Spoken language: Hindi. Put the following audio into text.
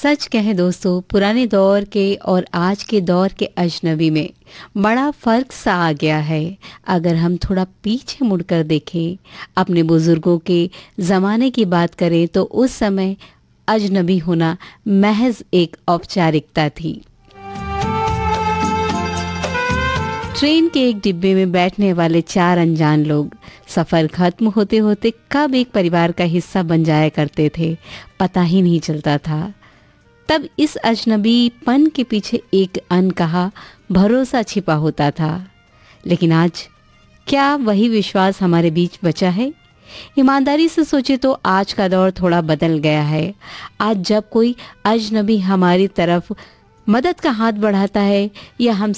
सच कहें दोस्तों, पुराने दौर के और आज के दौर के अजनबी में बड़ा फर्क सा आ गया है। अगर हम थोड़ा पीछे मुड़कर देखें, अपने बुजुर्गों के ज़माने की बात करें तो उस समय अजनबी होना महज एक औपचारिकता थी। ट्रेन के एक डिब्बे में बैठने वाले चार अनजान लोग सफ़र खत्म होते होते कब एक परिवार का हिस्सा बन जाया करते थे, पता ही नहीं चलता था। तब इस अजनबीपन के पीछे एक अनकहा भरोसा छिपा होता था। लेकिन आज क्या वही विश्वास हमारे बीच बचा है? ईमानदारी से सोचे तो आज का दौर थोड़ा बदल गया है। आज जब कोई अजनबी हमारी तरफ मदद का हाथ बढ़ाता है या हम